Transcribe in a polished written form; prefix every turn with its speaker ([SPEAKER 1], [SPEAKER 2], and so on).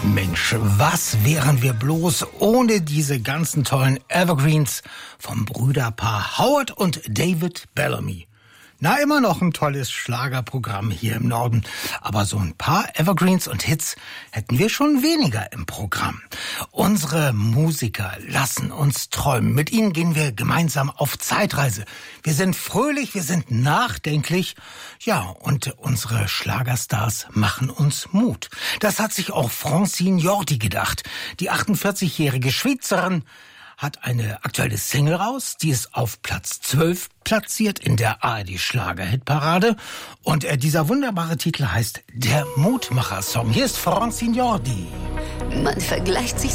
[SPEAKER 1] Mensch, was wären wir bloß ohne diese ganzen tollen Evergreens vom Brüderpaar Howard und David Bellamy? Na, immer noch ein tolles Schlagerprogramm hier im Norden. Aber so ein paar Evergreens und Hits hätten wir schon weniger im Programm. Unsere Musiker lassen uns träumen. Mit ihnen gehen wir gemeinsam auf Zeitreise. Wir sind fröhlich, wir sind nachdenklich. Ja, und unsere Schlagerstars machen uns Mut. Das hat sich auch Francine Jordi gedacht. Die 48-jährige Schweizerin hat eine aktuelle Single raus, die ist auf Platz 12 platziert in der ARD-Schlager-Hitparade. Und dieser wunderbare Titel heißt Der Mutmacher-Song. Hier ist Francine Jordi.
[SPEAKER 2] Man vergleicht sich